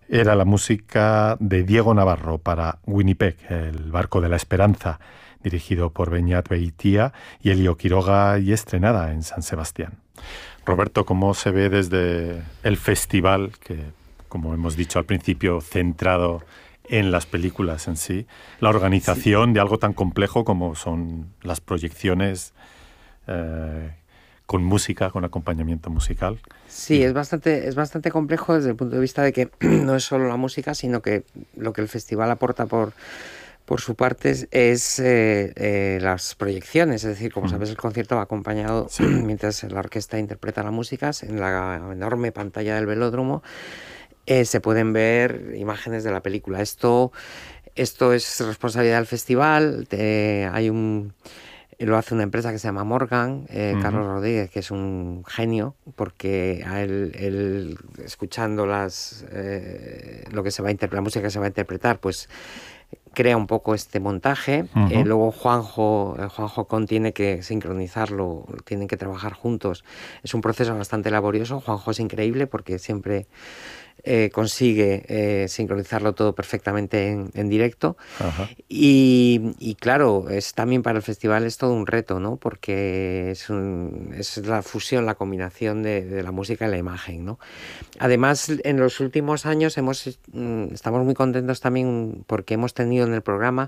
Era la música de Diego Navarro para Winnipeg, el barco de la esperanza, dirigido por Beñat Beitia y Elio Quiroga y estrenada en San Sebastián. Roberto, ¿cómo se ve desde el festival, que, como hemos dicho al principio, centrado en las películas en sí, la organización de algo tan complejo como son las proyecciones con música, con acompañamiento musical? Sí, es bastante complejo desde el punto de vista de que no es solo la música, sino que lo que el festival aporta por su parte es las proyecciones. Es decir, como sabes, el concierto va acompañado, sí, mientras la orquesta interpreta la música, en la enorme pantalla del velódromo se pueden ver imágenes de la película. Esto es responsabilidad del festival. Lo hace una empresa que se llama Morgan, Carlos Rodríguez, que es un genio, porque a él escuchando la música que se va a interpretar, pues crea un poco este montaje. Luego Juanjo Con tiene que sincronizarlo, tienen que trabajar juntos. Es un proceso bastante laborioso. Juanjo es increíble porque siempre consigue sincronizarlo todo perfectamente en directo. Y claro, es también para el festival es todo un reto, ¿no? Porque es la fusión, la combinación de la música y la imagen, ¿no? Además, en los últimos años estamos muy contentos también porque hemos tenido en el programa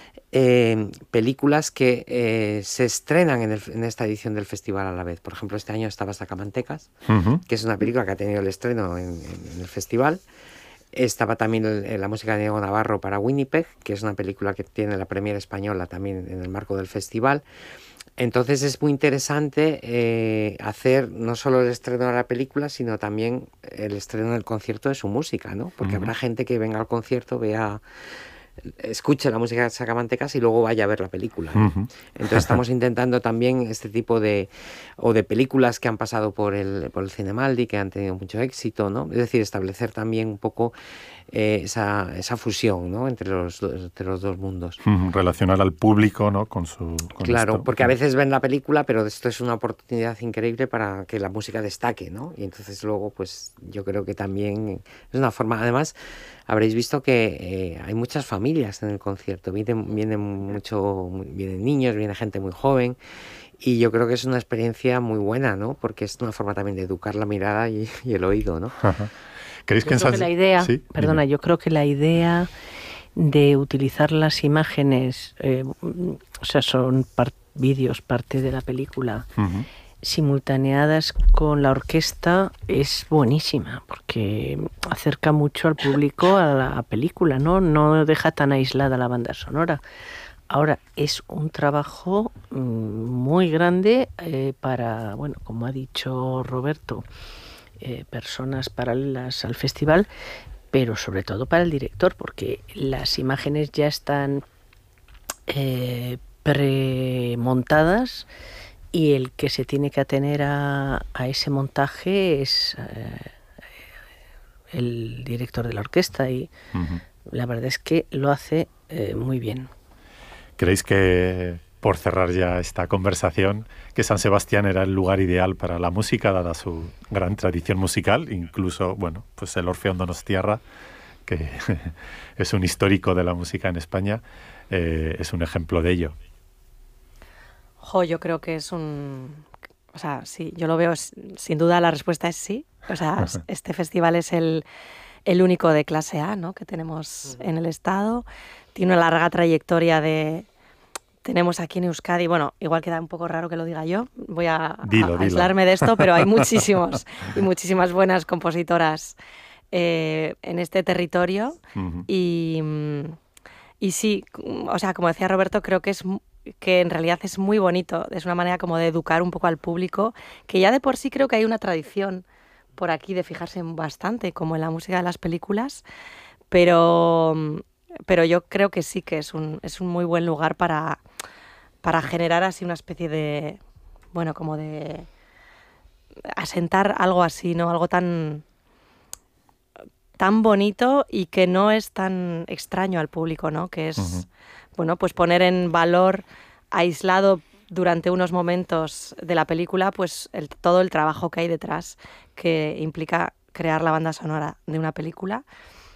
películas que se estrenan en esta edición del festival a la vez. Por ejemplo, este año estaba Sacamantecas, que es una película que ha tenido el estreno en el festival. Estaba también la música de Diego Navarro para Winnipeg, que es una película que tiene la premiere española también en el marco del festival. Entonces es muy interesante hacer no solo el estreno de la película, sino también el estreno del concierto de su música, ¿no? Porque habrá gente que venga al concierto, escuche la música de Sacamantecas y luego vaya a ver la película, ¿no? Entonces estamos intentando también este tipo de películas que han pasado por el Cinemaldi, que han tenido mucho éxito, ¿no? Es decir, establecer también un poco esa fusión, ¿no? entre los dos mundos. Relacionar al público, ¿no? con claro, esto. Porque a veces ven la película, pero esto es una oportunidad increíble para que la música destaque, ¿no? Y entonces luego, pues yo creo que también es una forma. Además, habréis visto que hay muchas familias en el concierto. Vienen niños, viene gente muy joven. Y yo creo que es una experiencia muy buena, ¿no? Porque es una forma también de educar la mirada y el oído, ¿no? ¿Creéis que la idea, ¿sí? Perdona, yo creo que la idea de utilizar las imágenes, o sea, son vídeos, parte de la película, simultaneadas con la orquesta, es buenísima, porque acerca mucho al público a la película, ¿no? No deja tan aislada la banda sonora. Ahora, es un trabajo muy grande para, bueno, como ha dicho Roberto, personas paralelas al festival, pero sobre todo para el director, porque las imágenes ya están premontadas y el que se tiene que atener a ese montaje es el director de la orquesta y la verdad es que lo hace muy bien. ¿Creéis que, por cerrar ya esta conversación, que San Sebastián era el lugar ideal para la música, dada su gran tradición musical? Incluso, bueno, pues el Orfeón Donostiarra, que es un histórico de la música en España, es un ejemplo de ello. Yo creo que es un... O sea, sí, yo lo veo, sin duda la respuesta es sí. O sea, este festival es el único de clase A, ¿no?, que tenemos en el estado. Tiene una larga trayectoria tenemos aquí en Euskadi, bueno, igual queda un poco raro que lo diga yo, voy a aislarme de esto, pero hay muchísimas buenas compositoras en este territorio. Y sí, o sea, como decía Roberto, creo que en realidad es muy bonito, es una manera como de educar un poco al público, que ya de por sí creo que hay una tradición por aquí de fijarse bastante, como en la música de las películas, pero yo creo que sí que es un muy buen lugar para generar así una especie de, bueno, como de asentar algo así, ¿no? Algo tan bonito y que no es tan extraño al público, ¿no? Que es, bueno, pues poner en valor, aislado durante unos momentos de la película, pues todo el trabajo que hay detrás, que implica crear la banda sonora de una película.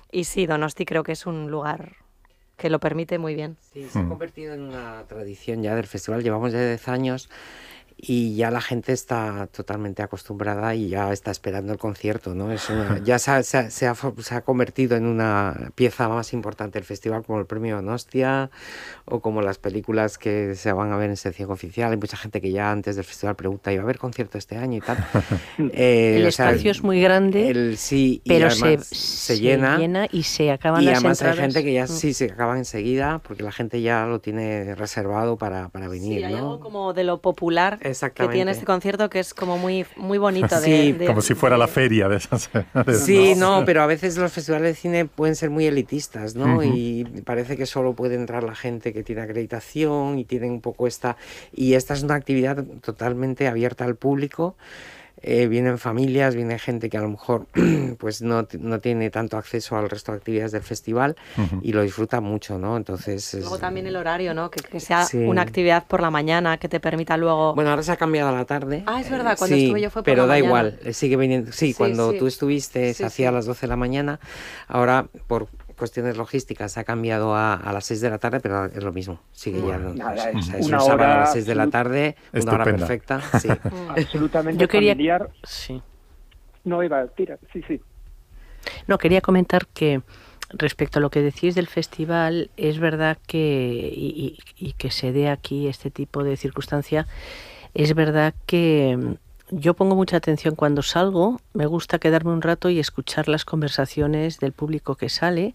Y sí, Donosti creo que es un lugar que lo permite muy bien. Sí, se ha convertido en una tradición ya del festival. Llevamos ya 10 años y ya la gente está totalmente acostumbrada y ya está esperando el concierto, ¿no? Ya se ha convertido en una pieza más importante del festival, como el premio Donostia o como las películas que se van a ver en sección oficial. Hay mucha gente que ya antes del festival pregunta, ¿iba a haber concierto este año y tal? El espacio es muy grande, sí, pero y además se llena y se acaban y las además entradas. hay gente que ya sí se acaba enseguida porque la gente ya lo tiene reservado para venir, sí, hay ¿no? algo como de lo popular que tiene este concierto que es como muy, muy bonito. Sí, como si fuera la feria de esas. Sí, no, pero a veces los festivales de cine pueden ser muy elitistas, ¿no? Y parece que solo puede entrar la gente que tiene acreditación y tienen un poco y esta es una actividad totalmente abierta al público. Vienen familias, viene gente que a lo mejor pues no tiene tanto acceso al resto de actividades del festival y lo disfruta mucho, ¿no? Entonces luego también el horario, ¿no? Que sea una actividad por la mañana que te permita luego... Bueno, ahora se ha cambiado a la tarde. Ah, es verdad, cuando estuve yo fue por la mañana. Pero da igual, sigue viniendo. Sí, cuando tú estuviste se hacía a las 12 de la mañana. Ahora, por cuestiones logísticas, se ha cambiado a las 6 de la tarde, pero es lo mismo. Sigue ya. Nada, es un sábado a las 6 de la tarde, una hora perfecta. Sí. Absolutamente yo quería... familiar. Sí. No, Eva, tira, sí. No, quería comentar que respecto a lo que decís del festival, es verdad que, y que se dé aquí este tipo de circunstancia, es verdad que yo pongo mucha atención cuando salgo, me gusta quedarme un rato y escuchar las conversaciones del público que sale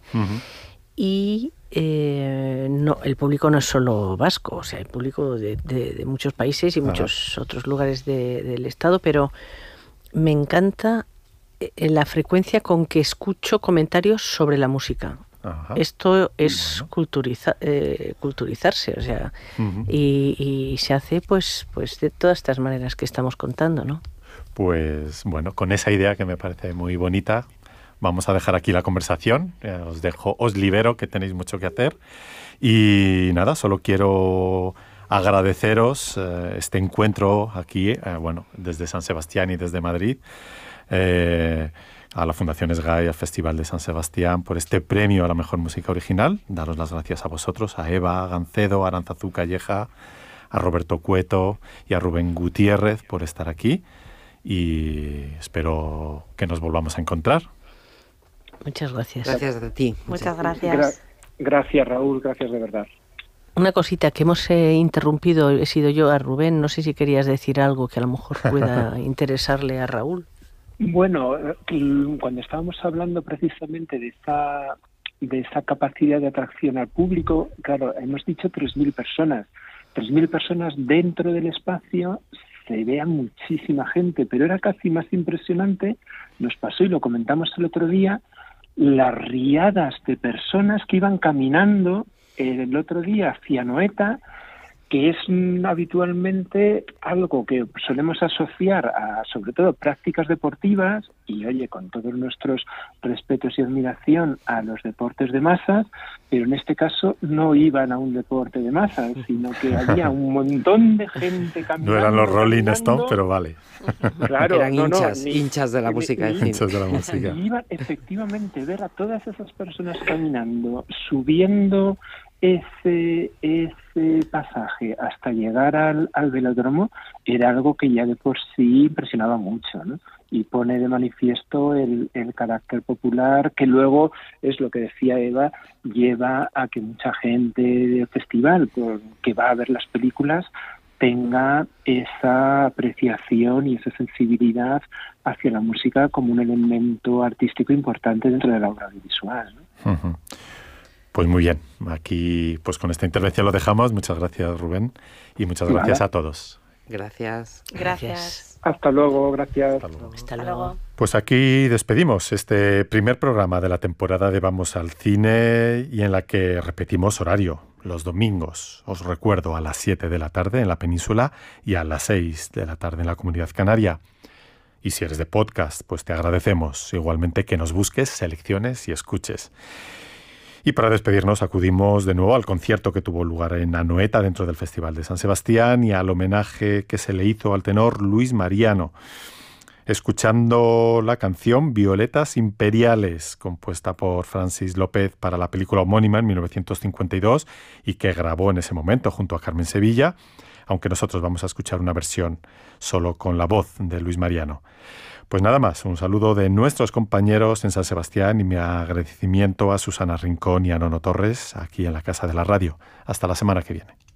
y no, el público no es solo vasco, o sea, el público de muchos países y muchos otros lugares del estado, pero me encanta la frecuencia con que escucho comentarios sobre la música. Ajá. Esto es culturizarse, o sea, y se hace pues de todas estas maneras que estamos contando, ¿no? Pues bueno, con esa idea que me parece muy bonita, vamos a dejar aquí la conversación. Os libero, que tenéis mucho que hacer. Y nada, solo quiero agradeceros este encuentro aquí, desde San Sebastián y desde Madrid, a la Fundación SGAE y al Festival de San Sebastián por este premio a la mejor música original. Daros las gracias a vosotros, a Eva Gancedo, a Arantzazu Calleja, a Roberto Cueto y a Rubén Gutiérrez por estar aquí y espero que nos volvamos a encontrar. Muchas gracias. Gracias a ti. Muchas gracias. Gracias, Raúl, gracias de verdad. Una cosita que hemos interrumpido, he sido yo, a Rubén. No sé si querías decir algo que a lo mejor pueda interesarle a Raúl. Bueno, cuando estábamos hablando precisamente de esa capacidad de atracción al público, claro, hemos dicho 3.000 personas. 3.000 personas dentro del espacio, se vea muchísima gente, pero era casi más impresionante, nos pasó y lo comentamos el otro día, las riadas de personas que iban caminando el otro día hacia Anoeta, que es habitualmente algo que solemos asociar a, sobre todo, prácticas deportivas, y oye, con todos nuestros respetos y admiración a los deportes de masas, pero en este caso no iban a un deporte de masas, sino que había un montón de gente caminando. No eran los Rolling Stones, pero vale. Claro, eran hinchas de la música. Hinchas de la música. Y iban efectivamente ver a todas esas personas caminando, subiendo ese pasaje hasta llegar al velódromo, era algo que ya de por sí impresionaba mucho, ¿no? Y pone de manifiesto el carácter popular que luego, es lo que decía Eva, lleva a que mucha gente del festival que va a ver las películas tenga esa apreciación y esa sensibilidad hacia la música como un elemento artístico importante dentro de la obra audiovisual, ¿no? Uh-huh. Pues muy bien, aquí pues con esta intervención lo dejamos. Muchas gracias, Rubén, y muchas gracias a todos. Gracias. Hasta luego, gracias. Hasta luego. Pues aquí despedimos este primer programa de la temporada de Vamos al Cine y en la que repetimos horario los domingos. Os recuerdo, a las 7 de la tarde en la península y a las 6 de la tarde en la Comunidad Canaria. Y si eres de podcast, pues te agradecemos igualmente que nos busques, selecciones y escuches. Y para despedirnos acudimos de nuevo al concierto que tuvo lugar en Anoeta dentro del Festival de San Sebastián y al homenaje que se le hizo al tenor Luis Mariano. escuchando la canción Violetas Imperiales, compuesta por Francis López para la película homónima en 1952 y que grabó en ese momento junto a Carmen Sevilla, aunque nosotros vamos a escuchar una versión solo con la voz de Luis Mariano. Pues nada más, un saludo de nuestros compañeros en San Sebastián y mi agradecimiento a Susana Rincón y a Nono Torres aquí en la Casa de la Radio. Hasta la semana que viene.